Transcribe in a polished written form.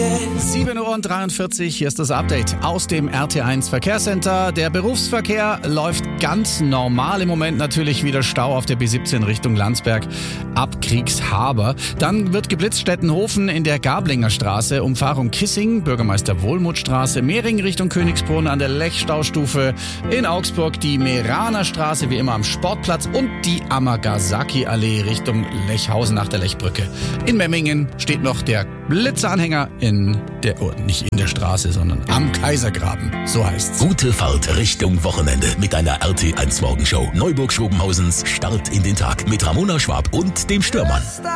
7:43 Uhr, hier ist das Update aus dem RT1 Verkehrscenter. Der Berufsverkehr läuft ganz normal. Im Moment natürlich wieder Stau auf der B17 Richtung Landsberg ab Kriegshaber. Dann wird geblitzt Stettenhofen in der Gablinger Straße, Umfahrung Kissing, Bürgermeister Wohlmuthstraße, Mehring Richtung Königsbrunn an der Lechstaustufe, in Augsburg die Meraner Straße wie immer am Sportplatz und die Amagasaki-Allee Richtung Lechhausen nach der Lechbrücke. In Memmingen steht noch der Blitzeranhänger nicht in der Straße, sondern am Kaisergraben. So heißt's. Gute Fahrt Richtung Wochenende mit einer RT1 Morgenshow. Neuburg-Schobenhausens Start in den Tag mit Ramona Schwab und dem Störmann.